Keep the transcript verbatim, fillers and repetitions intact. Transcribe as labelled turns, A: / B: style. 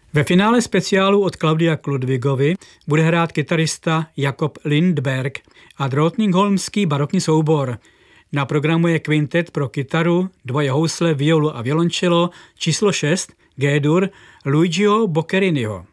A: Ve finále speciálu od Klaudia Kludvigovy bude hrát kytarista Jakob Lindberg a Drottningholmský barokní soubor. Na programu je kvintet pro kytaru, dvoje housle, violu a violoncello číslo šest G-dur Luigiho Boccheriniho.